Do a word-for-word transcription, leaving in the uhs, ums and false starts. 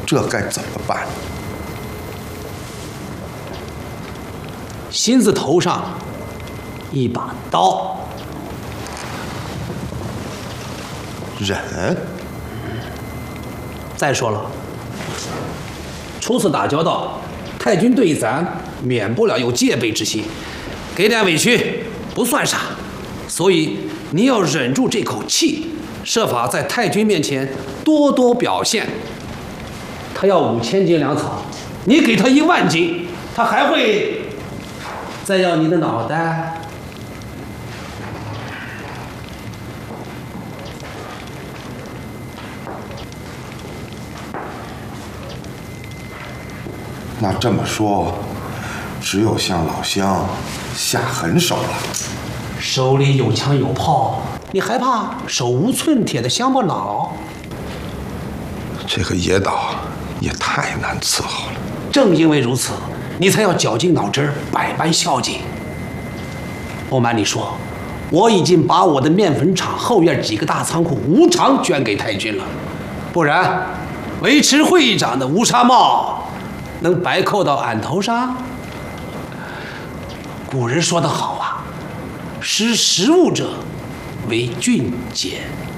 这该怎么办？ 心字头上一把刀， 忍。 再说了，初次打交道，太君对咱免不了有戒备之心，给点委屈不算啥，所以你要忍住这口气，设法在太君面前多多表现。他要五千斤粮草，你给他一万斤，他还会再要你的脑袋？ 那这么说，只有向老乡下狠手了。 手里有枪有炮，你还怕手无寸铁的乡巴佬？ 这个野岛也太难伺候了。 正因为如此，你才要绞尽脑汁，百般孝敬。不瞒你说，我已经把我的面粉厂后院几个大仓库无偿捐给太君了，不然维持会长的乌纱帽能白扣到俺头上？古人说得好啊，识时务者为俊杰。